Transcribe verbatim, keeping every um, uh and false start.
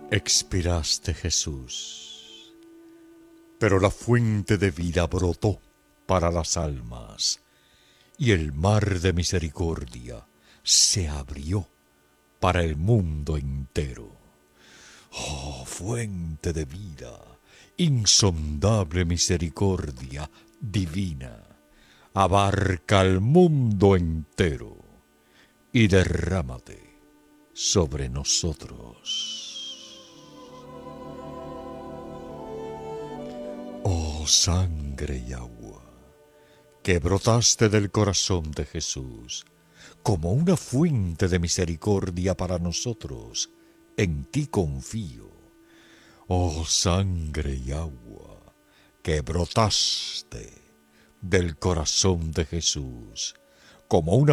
Expiraste, Jesús, pero la fuente de vida brotó para las almas, y el mar de misericordia se abrió para el mundo entero. Oh, fuente de vida, insondable misericordia divina, abarca al mundo entero y derrámate sobre nosotros. Oh, sangre y agua, que brotaste del corazón de Jesús, como una fuente de misericordia para nosotros, en ti confío. Oh, sangre y agua, que brotaste del corazón de Jesús, como una